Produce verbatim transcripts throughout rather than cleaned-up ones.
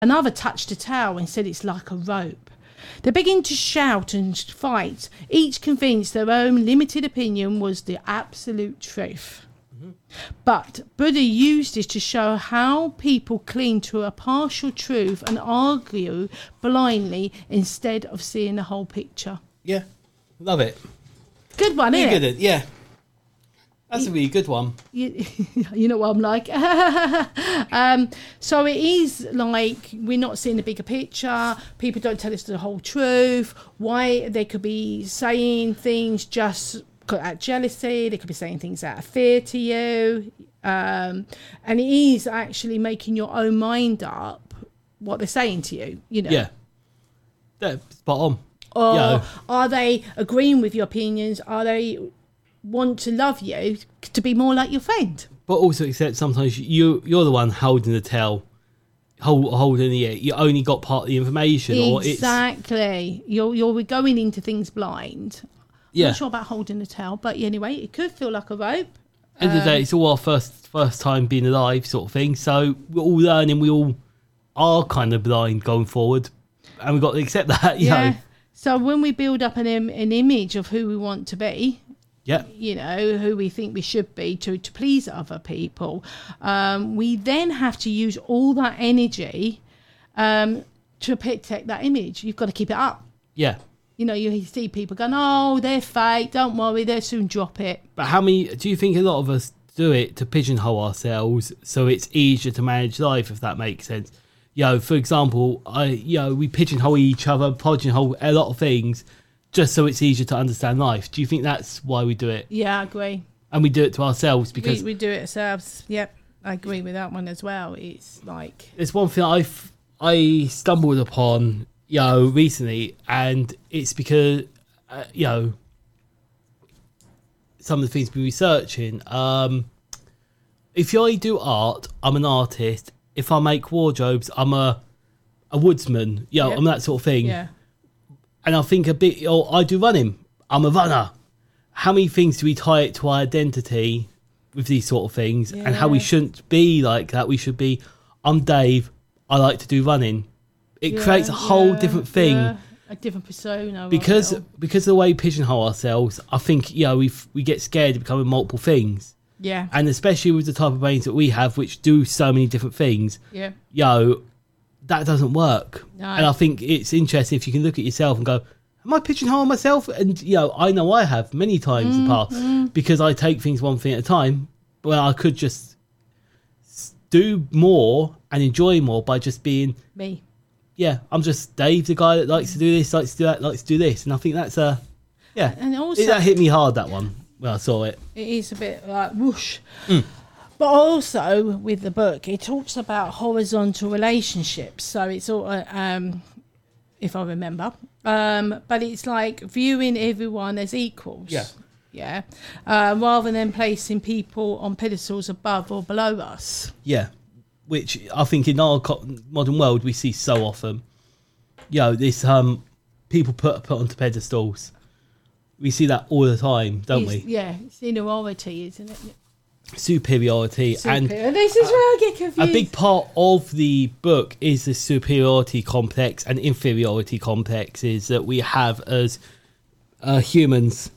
Another touched the towel and said it's like a rope. They began to shout and fight, each convinced their own limited opinion was the absolute truth. Mm-hmm. But Buddha used this to show how people cling to a partial truth and argue blindly instead of seeing the whole picture. Yeah, love it. Good one, really isn't good, it? Yeah. That's a really good one. You, you know what I'm like. um, so it is like we're not seeing the bigger picture. People don't tell us the whole truth. Why they could be saying things just out of jealousy. They could be saying things out of fear to you. Um, and it is actually making your own mind up what they're saying to you. You know. Yeah. That's spot on. Or Yo. Are they agreeing with your opinions? Are they want to love you to be more like your friend? But also accept sometimes you you're the one holding the tail, hold, holding the you only got part of the information. Exactly. Or it's, you're you're going into things blind. Yeah. I'm not sure about holding the tail, but anyway, it could feel like a rope. End of the day, it's all our first first time being alive, sort of thing. So we're all learning. We all are kind of blind going forward, and we've got to accept that. You yeah. know? So when we build up an im- an image of who we want to be. Yeah. You know, who we think we should be to, to please other people. Um, we then have to use all that energy um, to protect that image. You've got to keep it up. Yeah. You know, you see people going, oh, they're fake. Don't worry, they'll soon drop it. But how many, do you think a lot of us do it to pigeonhole ourselves so it's easier to manage life, if that makes sense? You know, for example, I, you know, we pigeonhole each other, pigeonhole a lot of things, just so it's easier to understand life. Do you think that's why we do it? Yeah, I agree. And we do it to ourselves because... We, we do it ourselves. Yep, I agree with that one as well. It's like... There's one thing I've, I stumbled upon, you know, recently, and it's because, uh, you know, some of the things we're researching. Um, if I do art, I'm an artist. If I make wardrobes, I'm a, a woodsman. You know, Yep. I'm that sort of thing. Yeah. And I think a bit, or I do running. I'm a runner. How many things do we tie it to our identity with these sort of things? Yeah. And how we shouldn't be like that. We should be, I'm Dave. I like to do running. It Yeah, creates a whole yeah, different thing. yeah. A different persona. Because right? because of the way we pigeonhole ourselves, I think, you know, we we get scared of becoming multiple things. Yeah. And especially with the type of brains that we have, which do so many different things. Yeah. You know, that doesn't work. No. And I think it's interesting if you can look at yourself and go, am I pigeonholing myself? And, you know, I know I have many times in the past Mm-hmm. because I take things one thing at a time. Well, I could just do more and enjoy more by just being, Me. yeah, I'm just Dave, the guy that likes to do this, likes to do that, likes to do this. And I think that's a, yeah. And also, It- that hit me hard, that one, when I saw it. it is a bit like whoosh. Mm. But also with the book, it talks about horizontal relationships. So it's all, uh, um, if I remember, um, but it's like viewing everyone as equals. Yeah. Yeah. Uh, rather than placing people on pedestals above or below us. Yeah, which I think in our co- modern world we see so often. You know, this um, people put put onto pedestals. We see that all the time, don't It's- we? Yeah, it's inequality, isn't it? Superiority, and Superior. This is where I get confused. a big part of the book is the superiority complex and inferiority complexes that we have as uh, humans.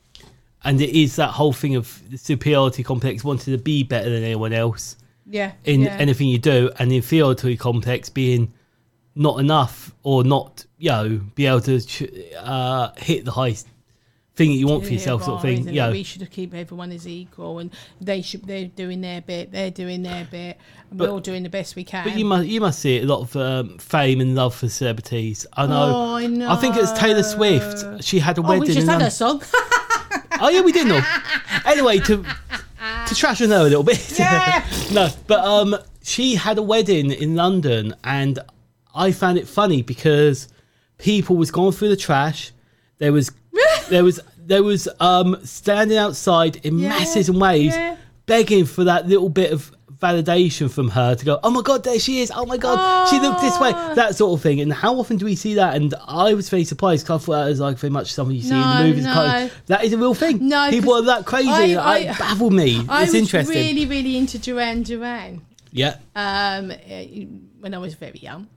And it is that whole thing of the superiority complex wanting to be better than anyone else yeah, in yeah. anything you do, and the inferiority complex being not enough or not, you know, be able to uh, hit the highest thing that you want for Yeah, yourself, sort of right, thing. isn't You it? know. We should keep everyone as equal, and they should. They're doing their bit. They're doing their bit. And But- we're all doing the best we can. But you must you must see a lot of um, fame and love for celebrities. I know. Oh, I know. I think it's Taylor Swift. She had a Oh, wedding. we just in had London. a song. Oh yeah, we did know. Anyway, to to trash on her a little bit. Yeah. No, but um, she had a wedding in London, and I found it funny because people was going through the trash. There was there was there was um standing outside in Yeah, masses and waves, yeah. begging for that little bit of validation from her to go, oh my god, there she is, oh my god, she looked this way, Oh. that sort of thing. And how often do we see that? And I was very surprised because I thought that was like very much something you see in No, the movies. no. Kind of- that is a real thing. No, people 'cause are that crazy. I- I- it baffled me. I It's was interesting. really, really into Duran Duran. Yeah, Um, uh, when I was very young.